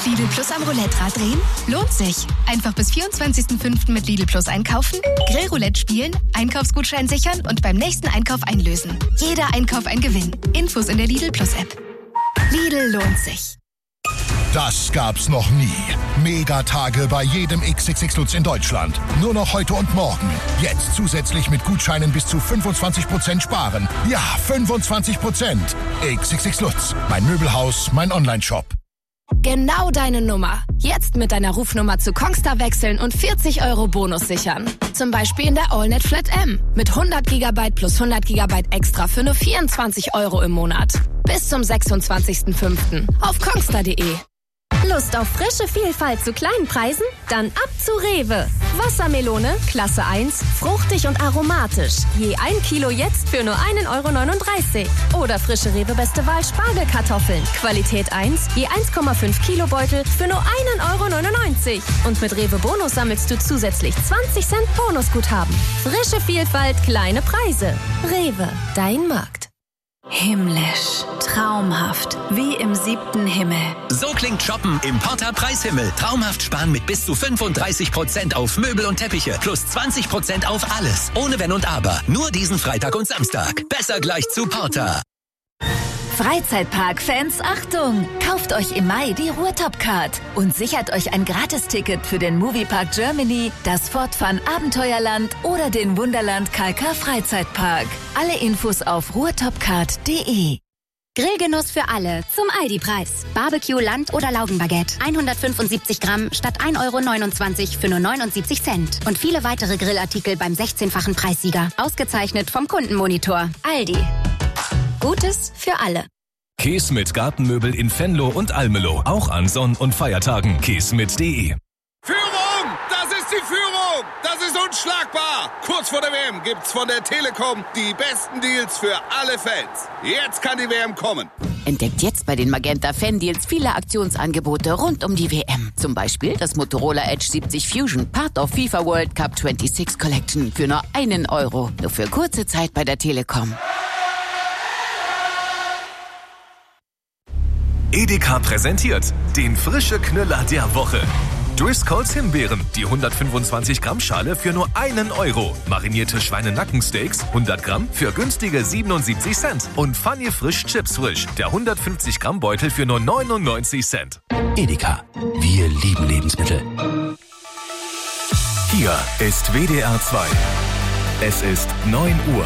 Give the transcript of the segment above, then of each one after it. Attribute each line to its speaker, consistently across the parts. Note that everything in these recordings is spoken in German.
Speaker 1: Lidl Plus am Roulette-Rad drehen? Lohnt sich. Einfach bis 24.05. mit Lidl Plus einkaufen, Grillroulette spielen, Einkaufsgutschein sichern und beim nächsten Einkauf einlösen. Jeder Einkauf ein Gewinn. Infos in der Lidl Plus App. Lidl lohnt sich.
Speaker 2: Das gab's noch nie. Megatage bei jedem XXX Lutz in Deutschland. Nur noch heute und morgen. Jetzt zusätzlich mit Gutscheinen bis zu 25% sparen. Ja, 25%. XXX Lutz. Mein Möbelhaus, mein Onlineshop.
Speaker 1: Genau deine Nummer. Jetzt mit deiner Rufnummer zu Kongstar wechseln und 40 € Bonus sichern. Zum Beispiel in der AllNet Flat M. Mit 100 GB plus 100 GB extra für nur 24 € im Monat. Bis zum 26.05. auf kongstar.de.
Speaker 3: Lust auf frische Vielfalt zu kleinen Preisen? Dann ab zu Rewe. Wassermelone, Klasse 1, fruchtig und aromatisch. Je 1 Kilo jetzt für nur 1,39 €. Oder frische Rewe Beste Wahl Spargelkartoffeln. Qualität 1, je 1,5 Kilo Beutel für nur 1,99 €. Und mit Rewe Bonus sammelst du zusätzlich 20 Cent Bonusguthaben. Frische Vielfalt, kleine Preise. Rewe, dein Markt.
Speaker 4: Himmlisch, traumhaft, wie im 7. Himmel.
Speaker 5: So klingt Shoppen im Porter Preishimmel. Traumhaft sparen mit bis zu 35% auf Möbel und Teppiche. Plus 20% auf alles. Ohne Wenn und Aber. Nur diesen Freitag und Samstag. Besser gleich zu Porter.
Speaker 4: Freizeitpark-Fans, Achtung! Kauft euch im Mai die Ruhrtop-Card und sichert euch ein Gratisticket für den Moviepark Germany, das Fortfahren Abenteuerland oder den Wunderland KK Freizeitpark. Alle Infos auf ruhrtopcard.de.
Speaker 6: Grillgenuss für alle zum Aldi-Preis. Barbecue, Land- oder Laugenbaguette. 175 Gramm statt 1,29 € für nur 79 Cent. Und viele weitere Grillartikel beim 16-fachen Preissieger. Ausgezeichnet vom Kundenmonitor. Aldi. Gutes für alle.
Speaker 7: Käse mit Gartenmöbel in Venlo und Almelo. Auch an Sonn- und Feiertagen. käsemit.de.
Speaker 8: Führung! Das ist die Führung! Das ist unschlagbar! Kurz vor der WM gibt's von der Telekom die besten Deals für alle Fans. Jetzt kann die WM kommen.
Speaker 9: Entdeckt jetzt bei den Magenta Fan-Deals viele Aktionsangebote rund um die WM. Zum Beispiel das Motorola Edge 70 Fusion, Part of FIFA World Cup 26 Collection für nur 1 €. Nur für kurze Zeit bei der Telekom.
Speaker 7: Edeka präsentiert den frische Knüller der Woche. Driscolls Himbeeren, die 125 Gramm Schale für nur 1 €. Marinierte Schweinenackensteaks, 100 Gramm für günstige 77 Cent. Und Funny Frisch Chips Frisch, der 150 Gramm Beutel für nur 99 Cent.
Speaker 10: Edeka, wir lieben Lebensmittel.
Speaker 7: Hier ist WDR 2. Es ist 9 Uhr.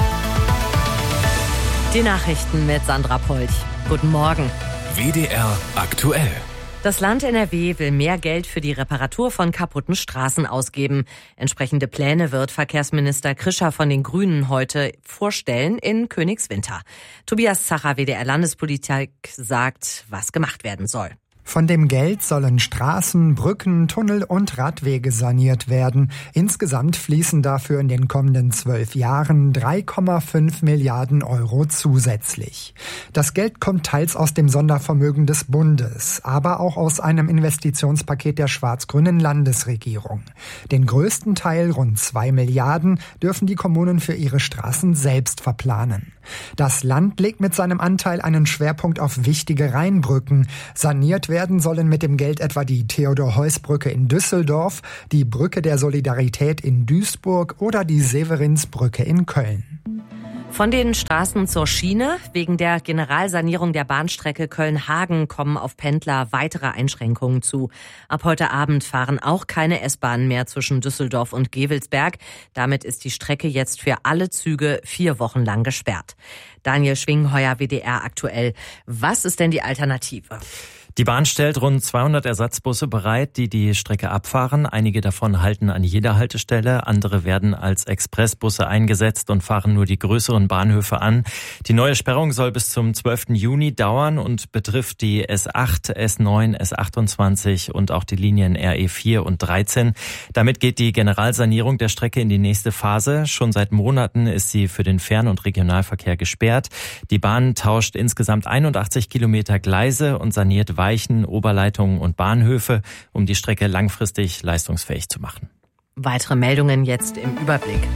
Speaker 11: Die Nachrichten mit Sandra Polch. Guten Morgen.
Speaker 7: WDR aktuell.
Speaker 11: Das Land NRW will mehr Geld für die Reparatur von kaputten Straßen ausgeben. Entsprechende Pläne wird Verkehrsminister Krischer von den Grünen heute vorstellen in Königswinter. Tobias Zacher, WDR Landespolitik, sagt, was gemacht werden soll.
Speaker 12: Von dem Geld sollen Straßen, Brücken, Tunnel und Radwege saniert werden. Insgesamt fließen dafür in den kommenden 12 Jahren 3,5 Milliarden € zusätzlich. Das Geld kommt teils aus dem Sondervermögen des Bundes, aber auch aus einem Investitionspaket der schwarz-grünen Landesregierung. Den größten Teil, rund 2 Milliarden, dürfen die Kommunen für ihre Straßen selbst verplanen. Das Land legt mit seinem Anteil einen Schwerpunkt auf wichtige Rheinbrücken. Saniert werden sollen mit dem Geld etwa die Theodor-Heuss-Brücke in Düsseldorf, die Brücke der Solidarität in Duisburg oder die Severinsbrücke in Köln.
Speaker 11: Von den Straßen zur Schiene. Wegen der Generalsanierung der Bahnstrecke Köln-Hagen kommen auf Pendler weitere Einschränkungen zu. Ab heute Abend fahren auch keine S-Bahnen mehr zwischen Düsseldorf und Gevelsberg. Damit ist die Strecke jetzt für alle Züge 4 Wochen lang gesperrt. Daniel Schwingheuer, WDR aktuell. Was ist denn die Alternative?
Speaker 13: Die Bahn stellt rund 200 Ersatzbusse bereit, die die Strecke abfahren. Einige davon halten an jeder Haltestelle, andere werden als Expressbusse eingesetzt und fahren nur die größeren Bahnhöfe an. Die neue Sperrung soll bis zum 12. Juni dauern und betrifft die S8, S9, S28 und auch die Linien RE4 und 13. Damit geht die Generalsanierung der Strecke in die nächste Phase. Schon seit Monaten ist sie für den Fern- und Regionalverkehr gesperrt. Die Bahn tauscht insgesamt 81 Kilometer Gleise und saniert Weichen, Oberleitungen und Bahnhöfe, um die Strecke langfristig leistungsfähig zu machen.
Speaker 11: Weitere Meldungen jetzt im Überblick.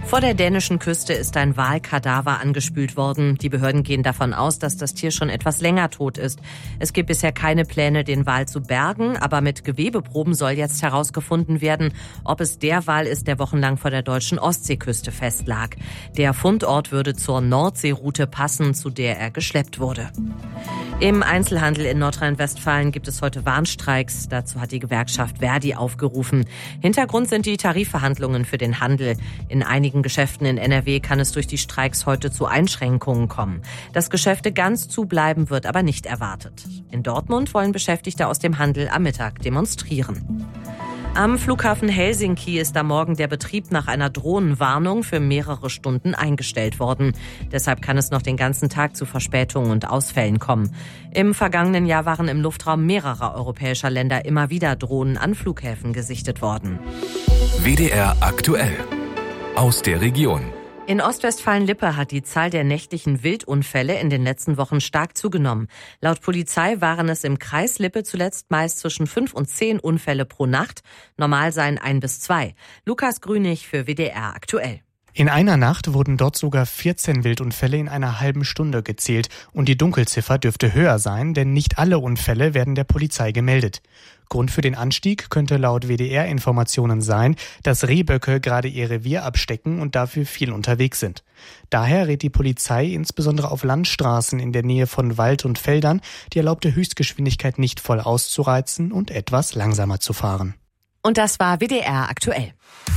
Speaker 11: Vor der dänischen Küste ist ein Walkadaver angespült worden. Die Behörden gehen davon aus, dass das Tier schon etwas länger tot ist. Es gibt bisher keine Pläne, den Wal zu bergen, aber mit Gewebeproben soll jetzt herausgefunden werden, ob es der Wal ist, der wochenlang vor der deutschen Ostseeküste festlag. Der Fundort würde zur Nordseeroute passen, zu der er geschleppt wurde. Im Einzelhandel in Nordrhein-Westfalen gibt es heute Warnstreiks. Dazu hat die Gewerkschaft Verdi aufgerufen. Hintergrund sind die Tarifverhandlungen für den Handel. In einigen Geschäften in NRW kann es durch die Streiks heute zu Einschränkungen kommen. Dass Geschäfte ganz zubleiben, wird aber nicht erwartet. In Dortmund wollen Beschäftigte aus dem Handel am Mittag demonstrieren. Am Flughafen Helsinki ist am Morgen der Betrieb nach einer Drohnenwarnung für mehrere Stunden eingestellt worden. Deshalb kann es noch den ganzen Tag zu Verspätungen und Ausfällen kommen. Im vergangenen Jahr waren im Luftraum mehrerer europäischer Länder immer wieder Drohnen an Flughäfen gesichtet worden.
Speaker 7: WDR aktuell. Aus der Region.
Speaker 11: In Ostwestfalen-Lippe hat die Zahl der nächtlichen Wildunfälle in den letzten Wochen stark zugenommen. Laut Polizei waren es im Kreis Lippe zuletzt meist zwischen 5 und 10 Unfälle pro Nacht. Normal seien 1 bis 2. Lukas Grünig für WDR aktuell.
Speaker 14: In einer Nacht wurden dort sogar 14 Wildunfälle in einer halben Stunde gezählt. Und die Dunkelziffer dürfte höher sein, denn nicht alle Unfälle werden der Polizei gemeldet. Grund für den Anstieg könnte laut WDR-Informationen sein, dass Rehböcke gerade ihr Revier abstecken und dafür viel unterwegs sind. Daher rät die Polizei insbesondere auf Landstraßen in der Nähe von Wald und Feldern, die erlaubte Höchstgeschwindigkeit nicht voll auszureizen und etwas langsamer zu fahren.
Speaker 11: Und das war WDR aktuell.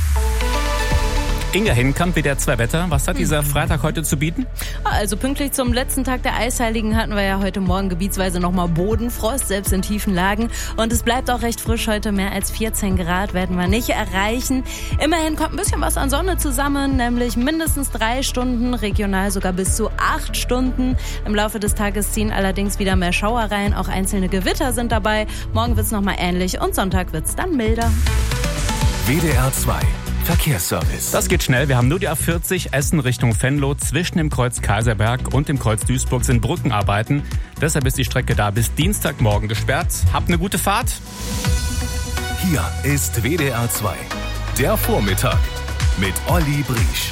Speaker 10: Inga Hinkamp, WDR 2 Wetter. Was hat dieser Freitag heute zu bieten?
Speaker 15: Also pünktlich zum letzten Tag der Eisheiligen hatten wir ja heute Morgen gebietsweise nochmal Bodenfrost, selbst in tiefen Lagen. Und es bleibt auch recht frisch heute. Mehr als 14 Grad werden wir nicht erreichen. Immerhin kommt ein bisschen was an Sonne zusammen, nämlich mindestens 3 Stunden, regional sogar bis zu 8 Stunden. Im Laufe des Tages ziehen allerdings wieder mehr Schauer rein. Auch einzelne Gewitter sind dabei. Morgen wird's nochmal ähnlich und Sonntag wird's dann milder.
Speaker 7: WDR 2 Verkehrsservice.
Speaker 10: Das geht schnell. Wir haben nur die A40 Essen Richtung Venlo. Zwischen dem Kreuz Kaiserberg und dem Kreuz Duisburg sind Brückenarbeiten. Deshalb ist die Strecke da bis Dienstagmorgen gesperrt. Habt eine gute Fahrt.
Speaker 7: Hier ist WDR 2. Der Vormittag mit Olli Briesch.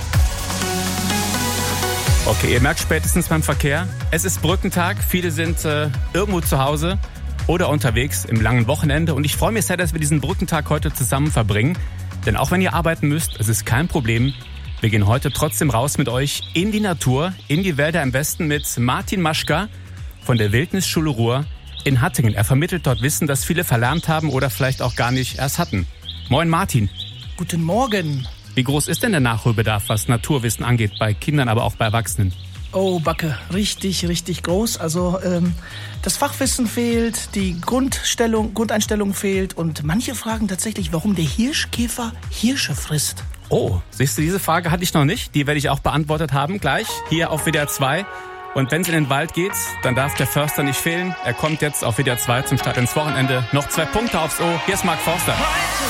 Speaker 10: Okay, ihr merkt spätestens beim Verkehr, es ist Brückentag. Viele sind irgendwo zu Hause oder unterwegs im langen Wochenende. Und ich freue mich sehr, dass wir diesen Brückentag heute zusammen verbringen. Denn auch wenn ihr arbeiten müsst, es ist kein Problem. Wir gehen heute trotzdem raus mit euch in die Natur, in die Wälder im Westen mit Martin Maschka von der Wildnisschule Ruhr in Hattingen. Er vermittelt dort Wissen, das viele verlernt haben oder vielleicht auch gar nicht erst hatten. Moin Martin.
Speaker 16: Guten Morgen.
Speaker 10: Wie groß ist denn der Nachholbedarf, was Naturwissen angeht, bei Kindern, aber auch bei Erwachsenen?
Speaker 16: Oh, Backe, richtig groß. Also das Fachwissen fehlt, die Grundeinstellung fehlt und manche fragen tatsächlich, warum der Hirschkäfer Hirsche frisst.
Speaker 10: Oh, siehst du, diese Frage hatte ich noch nicht. Die werde ich auch beantwortet haben, gleich hier auf WDR 2. Und wenn es in den Wald geht, dann darf der Förster nicht fehlen. Er kommt jetzt auf WDR 2 zum Start ins Wochenende. Noch 2 Punkte aufs O. Hier ist Mark Forster.
Speaker 17: Heute